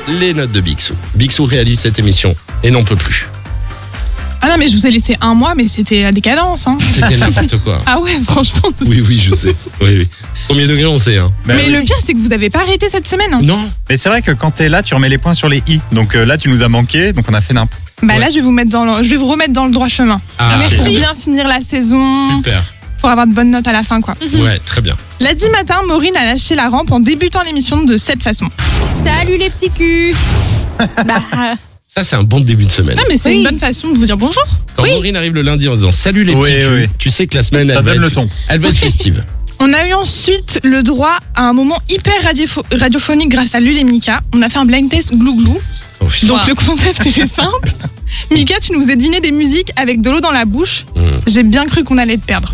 les notes de Bixou. Bixou réalise cette émission et n'en peut plus. Ah non, mais je vous ai laissé un mois, mais c'était la décadence. Hein. C'était n'importe quoi. Ah ouais, franchement. Oui, je sais. Oui. Premier degré, on sait. Hein. Mais le pire, c'est que vous avez pas arrêté cette semaine. Hein. Non. Mais c'est vrai que quand t'es là, tu remets les points sur les i. Donc là, tu nous as manqué, donc on a fait n'importe. Bah là, je vais vous remettre dans le droit chemin. Ah, Merci. Pour bien finir la saison. Super. Pour avoir de bonnes notes à la fin, quoi. Ouais, très bien. Lundi matin, Maureen a lâché la rampe en débutant l'émission de cette façon. Salut les petits culs. Ça, c'est un bon début de semaine. Non, mais c'est une bonne façon de vous dire bonjour. Quand Maureen arrive le lundi en disant salut les petits culs, tu sais que la semaine, Ça donne le ton. Elle va être festive. On a eu ensuite le droit à un moment hyper radiophonique grâce à Lul et Mika. On a fait un blind test glou-glou. Oh, putain. Donc le concept était simple. Mika, tu nous faisais deviner des musiques avec de l'eau dans la bouche. J'ai bien cru qu'on allait te perdre.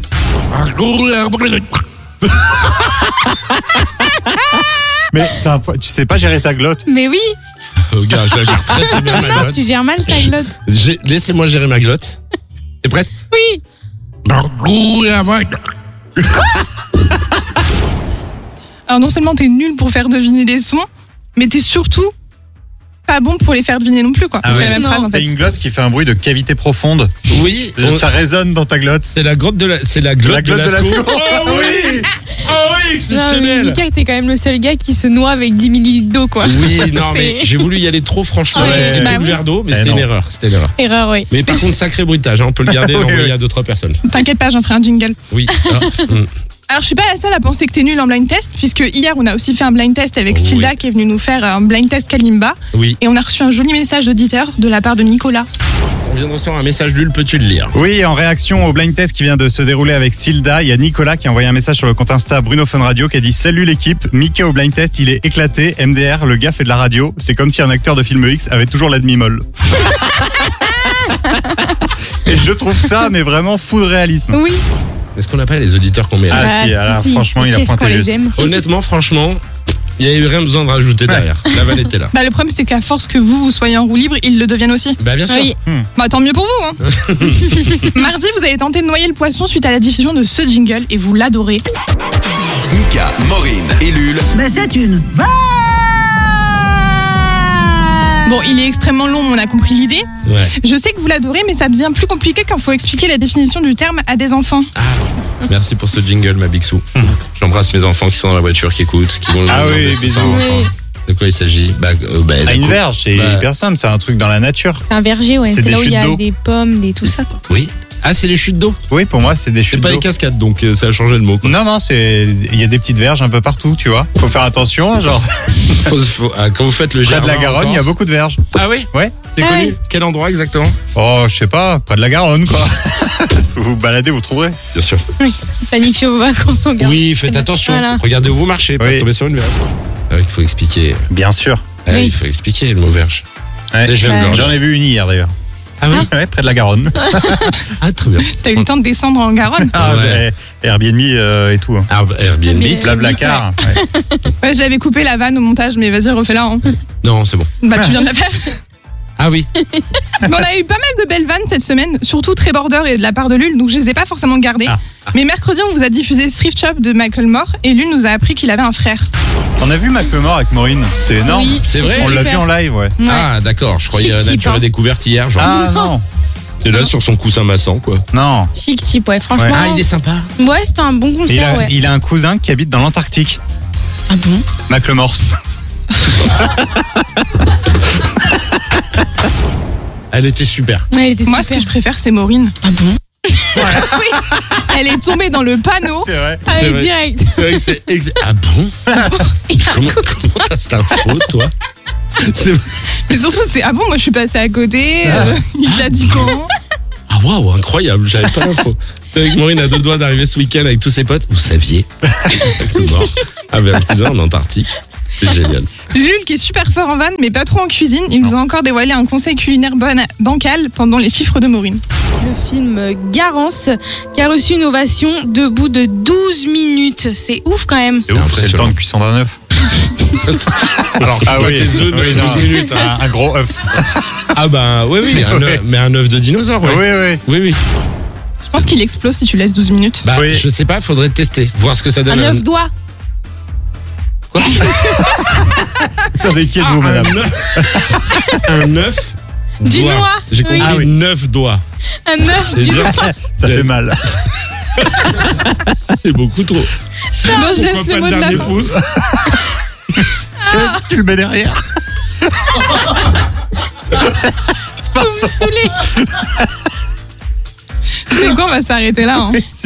Mais tu sais pas gérer ta glotte. Mais oui. Gars, je la gère très bien ma glotte. Tu gères mal ta glotte. Laissez-moi gérer ma glotte. T'es prête? Oui. Alors non seulement t'es nul pour faire deviner des sons, mais t'es surtout pas bon pour les faire deviner non plus, quoi. Ah c'est ouais. la même phrase en T'as fait. une glotte qui fait un bruit de cavité profonde. Oui. Ça résonne dans ta glotte. C'est la glotte de Lascaux. Oh oui. Oh oui, Non, mais exceptionnel. Mika, t'es quand même le seul gars qui se noie avec 10 millilitres d'eau, quoi. Oui, non, mais j'ai voulu y aller trop franchement. Ah ouais, J'ai pris bah tout le oui. verre d'eau, mais Eh c'était non. une erreur. Erreur, oui. Mais par contre, sacré bruitage, hein, on peut le garder et Oui, l'envoyer oui. à 2-3 personnes. T'inquiète pas, j'en ferai un jingle. Oui. Alors je suis pas la seule à penser que t'es nul en blind test, puisque hier on a aussi fait un blind test avec Oui. Silda qui est venue nous faire un blind test Kalimba. Oui. Et on a reçu un joli message d'auditeur de la part de Nicolas. On vient de recevoir un message d'Ul, peux-tu le lire? Oui, en réaction au blind test qui vient de se dérouler avec Silda, il y a Nicolas qui a envoyé un message sur le compte Insta Bruno Fun Radio qui a dit: salut l'équipe, Mika au blind test, il est éclaté, MDR, le gars fait de la radio, c'est comme si un acteur de film X avait toujours la demi-molle. Et je trouve ça, mais vraiment fou de réalisme. Oui. Est-ce qu'on n'a pas les auditeurs qu'on mérite? Ah, si, alors, franchement, il a Qu'est-ce qu'on pointé les juste. aime. Honnêtement, franchement, il n'y a eu rien besoin de rajouter derrière. La vanne était là. Bah le problème c'est qu'à force que vous soyez en roue libre, ils le deviennent aussi. Bah bien sûr. Oui. Bah tant mieux pour vous, hein. Mardi, vous avez tenté de noyer le poisson suite à la diffusion de ce jingle et vous l'adorez. Mika, Maureen et Lul. Mais c'est une vanne. Bon, il est extrêmement long, mais on a compris l'idée. Ouais. Je sais que vous l'adorez, mais ça devient plus compliqué quand il faut expliquer la définition du terme à des enfants. Merci pour ce jingle, ma Bixou. J'embrasse mes enfants qui sont dans la voiture, qui écoutent, qui vont Ah oui, ce bisous. soir, enfin. Oui. De quoi il s'agit? Une verge, c'est Bah. hyper simple, c'est un truc dans la nature. C'est un verger, ouais. C'est C'est des là où il y a chutes d'eau. des pommes, des tout ça, quoi. Oui. Ah, c'est les chutes d'eau. Oui, pour moi, c'est des C'est chutes pas d'eau. les cascades, donc ça a changé le mot. Quoi. Non, il y a des petites verges un peu partout, tu vois. Faut faire attention, genre, Quand vous faites le près de jardin la Garonne, en il y a Corse- beaucoup de verges. Ah oui? Ouais. C'est Ah connu. oui. Quel endroit exactement? Oh, je sais pas, près de la Garonne, quoi. Vous vous baladez, vous trouverez. Bien sûr. Planifiez vos vacances en Garonne. Oui, faites attention. Voilà. Regardez où vous marchez, pas Oui. tomber sur une verge. Ah oui, il faut expliquer. Bien sûr. Ah, Oui. il faut expliquer le mot verge. Ouais. Et je vais me gorger. J'en ai vu une hier, d'ailleurs. Ah oui? Ouais, près de la Garonne. Ah, très bien. T'as eu le temps de descendre en Garonne. Ah, Ouais. Airbnb et tout. Hein. Airbnb. Mais- Blablacar. Ouais. Ouais, j'avais coupé la vanne au montage, mais vas-y, refais-la. Hein. Non, c'est bon. Bah tu viens de la faire. Ah oui. Mais on a eu pas mal de belles vannes cette semaine, surtout très border et de la part de Lul, donc je les ai pas forcément gardées. Mais mercredi, on vous a diffusé Thrift Shop de Michael Moore et Lul nous a appris qu'il avait un frère. On a vu Macklemore avec Maureen, c'était énorme. Oui, C'est vrai? On l'a super. vu en live, ouais. Ouais. Ah, d'accord. Je croyais Chic à type, Nature hein. et Découverte hier. Genre, Ah non, c'est là sur son coussin massant, quoi. non. Chic type, ouais. Franchement. Ouais. Ah, il est sympa. Ouais, c'était un bon concert, ouais. Il a un cousin qui habite dans l'Antarctique. Ah bon? Macklemore. Elle était super. Ouais, il était Moi, ce super. que je préfère, c'est Maureen. Ah bon? Elle est tombée dans le panneau. C'est vrai. Ah, C'est oui, vrai. direct. C'est vrai que c'est Ah bon? Comment t'as cette info, toi? C'est- Mais surtout, c'est ah bon, moi je suis passée à côté. Il te l'a dit quand? Ah waouh, incroyable, j'avais pas l'info. C'est vrai que Maureen a 2 doigts d'arriver ce week-end avec tous ses potes. Vous saviez? Le mort avait un cousin en Antarctique. C'est génial. Jules qui est super fort en vanne, mais pas trop en cuisine. Il nous a encore dévoilé un conseil culinaire bancal pendant les chiffres de Maureen. Le film Garance qui a reçu une ovation debout de 12 minutes. C'est ouf quand même. C'est ouf, c'est le impressionnant. temps de cuisson d'un œuf. Alors, Ah oui, tes œufs de oui, 12 non. minutes. Hein. Un gros œuf. Ah bah oui, Ouais. mais un œuf de dinosaure, ouais. Oui. Oui. Je pense qu'il explose si tu laisses 12 minutes. Bah, Oui. je sais pas, faudrait tester, voir ce que ça donne. Un œuf doigt. Attendez, qui êtes-vous, madame? Un œuf. Du doigt. noix. J'ai compris Oui. Ah oui. 9 doigts. Un œuf Et du dire, Ça fait mal. c'est beaucoup trop. Bon, je laisse Pourquoi le pas mot de la dernier fin. pouce? Tu le mets derrière. Vous me saoulez. C'est quoi, on va s'arrêter là. Hein.